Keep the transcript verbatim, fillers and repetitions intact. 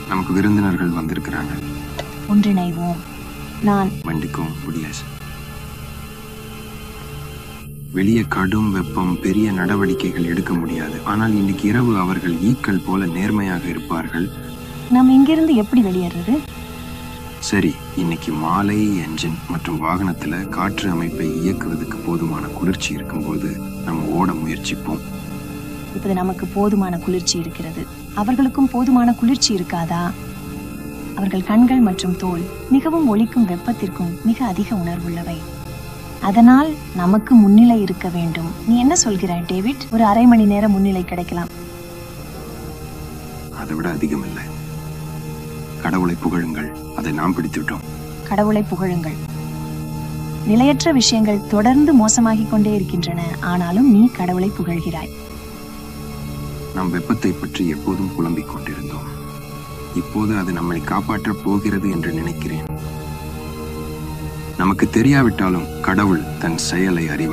நமக்கு விருந்தினர்கள் வந்திருக்கிறாங்க. ஒன்றிணைவோம். நான் மண்டிக்கும் முடியாது. வெளியே கடும் வெப்பம், பெரிய நடவடிக்கைகள் எடுக்க முடியாது. ஆனால் இன்னைக்கு இரவு அவர்கள் ஈக்கள் போல நேர்மையாக இருப்பார்கள். நாம் இங்கிருந்து எப்படி வெளியேறது? சரி, இன்னைக்கு மாலை என்ஜின் மற்றும் வாகனத்துல காற்று அமைப்பை இயக்குவதற்கு போதுமான குளிர்ச்சி இருக்கும்போது நம்ம ஓட முயற்சிப்போம். இப்போது நமக்கு போதுமான குளிர்ச்சி இருக்கிறது. அவர்களுக்கும் போதுமான குளிர்ச்சி இருக்காதா? அவர்கள் கண்கள் மற்றும் தோல் மிகவும் ஒளிக்கும் வெப்பத்திற்கும் மிக அதிக உணர்வுள்ளவை. அதனால் நமக்கு முன்னிலை இருக்க வேண்டும். நீ என்ன சொல்கிறாய் டேவிட்? ஒரு அரை மணி நேரம் முன்னிலை கிடைக்கலாம். அதை விட அதிகம் இல்லை. கடவுளை புகழுங்கள், அதை நாம் பிடித்துவிட்டோம். கடவுளை புகழுங்கள். நிலையற்ற விஷயங்கள் தொடர்ந்து மோசமாகிக் கொண்டே இருக்கின்றன. ஆனாலும் நீ கடவுளை புகழ்கிறாய். நாம் வெப்பத்தை பற்றி எப்போதும் புலம்பிக் கொண்டிருந்தோம். இப்போது அது நம்மை காப்பாற்றப் போகிறது என்று நினைக்கிறேன். நமக்கு தெரியாவிட்டாலும் கடவுள் தன் செயலை அறிவார்.